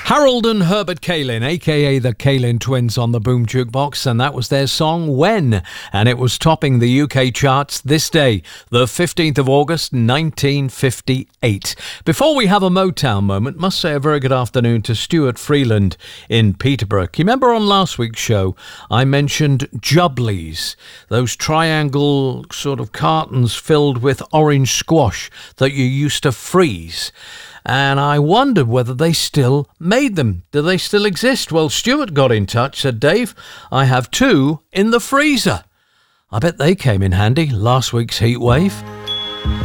Harold and Herbert Kalin, a.k.a. the Kalin Twins, on the Boom Jukebox, and that was their song When, and it was topping the UK charts this day, the 15th of August 1958. Before we have a Motown moment, must say a very good afternoon to Stuart Freeland in Peterborough. You remember on last week's show I mentioned Jubblies, those triangle sort of cartons filled with orange squash that you used to freeze. And I wondered whether they still made them. Do they still exist? Well, Stuart got in touch, said, Dave, I have 2 in the freezer. I bet they came in handy last week's heat wave.